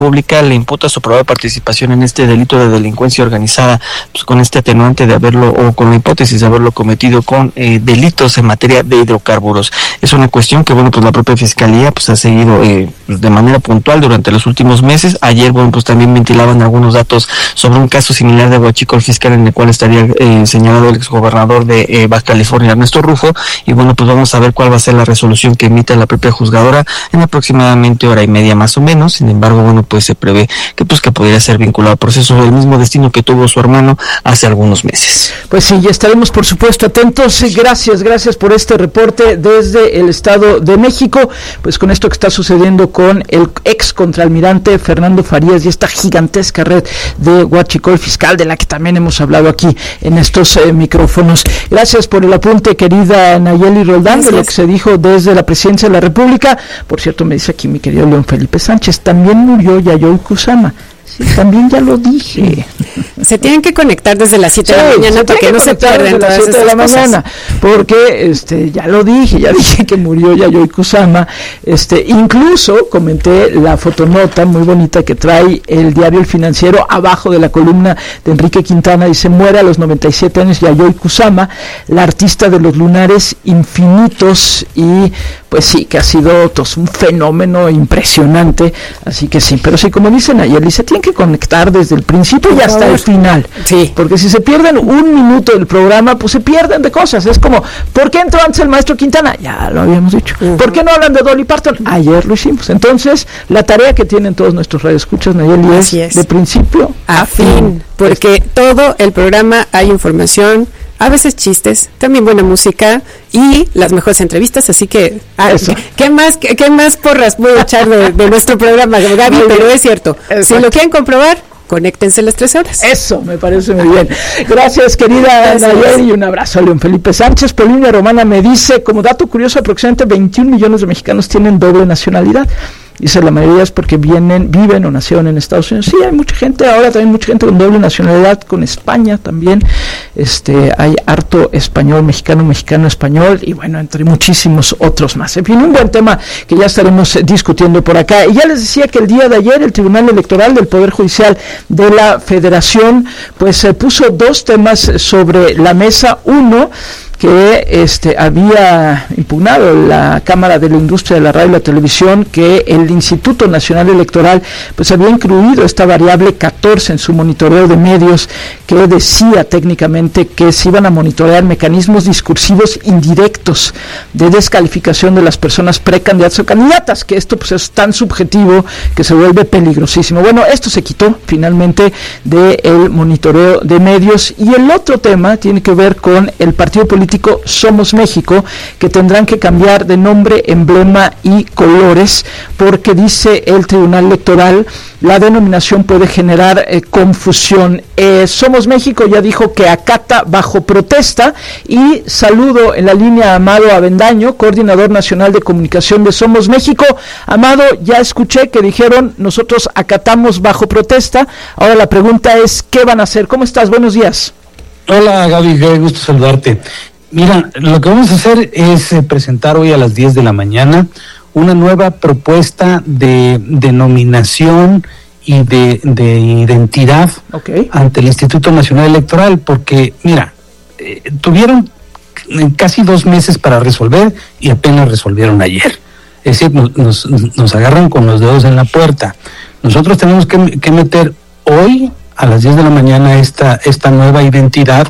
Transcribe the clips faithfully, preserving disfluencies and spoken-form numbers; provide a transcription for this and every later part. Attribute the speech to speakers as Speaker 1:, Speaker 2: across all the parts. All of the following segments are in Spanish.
Speaker 1: Pública le imputa su probable participación en este delito de delincuencia organizada, pues con este atenuante de haberlo, o con la hipótesis de haberlo cometido con eh, delitos en materia de hidrocarburos. Es una cuestión que, bueno, pues la propia Fiscalía pues ha seguido eh, pues de manera puntual durante los últimos meses. Ayer, bueno, pues también ventilaban algunos datos sobre un caso similar de huachicol fiscal en el cual estaría eh, señalado el exgobernador de eh, Baja California, Ernesto Rufo, y bueno, pues vamos a ver cuál va a ser la resolución que emita la propia juzgadora en aproximadamente hora y media más o menos. Sin embargo, bueno, pues se prevé que pues que podría ser vinculado al proceso del mismo destino que tuvo su hermano hace algunos meses.
Speaker 2: Pues sí, ya estaremos por supuesto atentos. Gracias, gracias por este reporte desde el Estado de México. Pues con esto que está sucediendo con el ex contraalmirante Fernando Farías y esta gigantesca red de huachicol fiscal de la que también hemos hablado aquí en estos eh, micrófonos. Gracias por el apunte, querida Nayeli Roldán, de lo que se dijo desde la Presidencia de la República. Por cierto, me dice aquí mi querido León Felipe Sánchez, también murió Yayoi Kusama. Sí, también ya lo dije.
Speaker 3: Se tienen que conectar desde las siete sí, de la mañana para que no se pierdan
Speaker 2: todas las siete de la mañana, porque este ya lo dije, ya dije que murió Yayoi Kusama. Este, incluso comenté la fotonota muy bonita que trae el diario El Financiero abajo de la columna de Enrique Quintana, dice: muere a los noventa y siete años Yayoi Kusama, la artista de los lunares infinitos, y pues sí, que ha sido pues, un fenómeno impresionante. Así que sí, pero sí, como dicen ayer, se tienen que conectar desde el principio y hasta el final. Sí. Porque si se pierden un minuto del programa, pues se pierden de cosas. Es como, ¿por qué entró antes el maestro Quintana? Ya lo habíamos dicho. Uh-huh. ¿Por qué no hablan de Dolly Parton? Ayer lo hicimos. Entonces, la tarea que tienen todos nuestros radioescuchas, Nayeli, es, es de principio a, a fin. fin.
Speaker 3: Porque todo el programa hay información, a veces chistes, también buena música y las mejores entrevistas, así que ah, ¿qué, ¿qué más qué, qué más porras puedo echar de, de nuestro programa, Gaby? Muy pero bien. Es cierto, Exacto. Si lo quieren comprobar, conéctense las tres horas.
Speaker 2: Eso, me parece muy bien. Gracias, querida Nayeli, y un abrazo a León Felipe Sánchez. Paulina Romana me dice, como dato curioso, aproximadamente veintiún millones de mexicanos tienen doble nacionalidad. Dice, la mayoría es porque vienen, viven o nacieron en Estados Unidos. Sí, hay mucha gente, ahora también mucha gente con doble nacionalidad, con España también. Este, hay harto español, mexicano, mexicano, español, y bueno, entre muchísimos otros más. En fin, un buen tema que ya estaremos discutiendo por acá. Y ya les decía que el día de ayer el Tribunal Electoral del Poder Judicial de la Federación, pues eh, puso dos temas sobre la mesa. Uno, que este había impugnado la Cámara de la Industria de la Radio y la Televisión, que el Instituto Nacional Electoral pues había incluido esta variable catorce en su monitoreo de medios, que decía técnicamente que se iban a monitorear mecanismos discursivos indirectos de descalificación de las personas precandidatas o candidatas, que esto pues es tan subjetivo que se vuelve peligrosísimo. Bueno, esto se quitó finalmente del monitoreo de medios. Y el otro tema tiene que ver con el partido político Somos México, que tendrán que cambiar de nombre, emblema y colores, porque dice el Tribunal Electoral, la denominación puede generar eh, confusión. Eh, Somos México ya dijo que acata bajo protesta, y saludo en la línea a Amado Avendaño, coordinador nacional de comunicación de Somos México. Amado, ya escuché que dijeron, nosotros acatamos bajo protesta. Ahora la pregunta es, ¿qué van a hacer? ¿Cómo estás? Buenos días.
Speaker 4: Hola, Gaby, qué gusto saludarte. Mira, lo que vamos a hacer es eh, presentar hoy a las diez de la mañana una nueva propuesta de denominación y de, de identidad okay. ante el Instituto Nacional Electoral, porque, mira, eh, tuvieron casi dos meses para resolver y apenas resolvieron ayer. Es decir, nos, nos, nos agarran con los dedos en la puerta. Nosotros tenemos que, que meter hoy a las diez de la mañana esta, esta nueva identidad,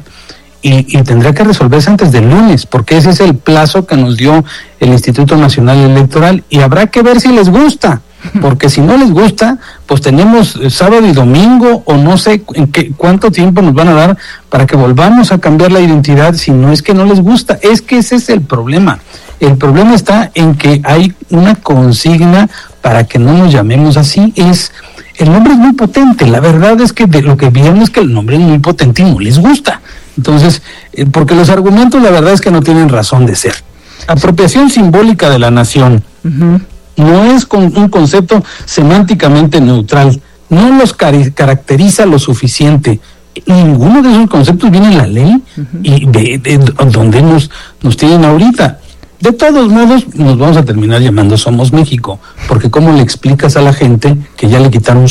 Speaker 4: Y, y tendrá que resolverse antes del lunes, porque ese es el plazo que nos dio el Instituto Nacional Electoral, y habrá que ver si les gusta, porque si no les gusta, pues tenemos sábado y domingo, o no sé en qué, cuánto tiempo nos van a dar para que volvamos a cambiar la identidad, si no es que no les gusta. Es que ese es el problema. El problema está en que hay una consigna para que no nos llamemos así. Es el nombre es muy potente, la verdad es que de lo que vieron es que el nombre es muy potente y no les gusta. Entonces, eh, porque los argumentos la verdad es que no tienen razón de ser. Apropiación simbólica de la nación uh-huh. no es con un concepto semánticamente neutral, no los cari- caracteriza lo suficiente. Ninguno de esos conceptos viene en la ley uh-huh. y de, de, de donde nos, nos tienen ahorita. De todos modos, nos vamos a terminar llamando Somos México, porque ¿cómo le explicas a la gente que ya le quitaron